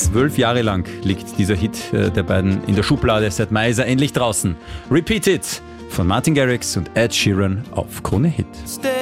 12 Jahre lang liegt dieser Hit der beiden in der Schublade. Seit Mai ist er endlich draußen. Repeat It von Martin Garrix und Ed Sheeran auf Krone Hit.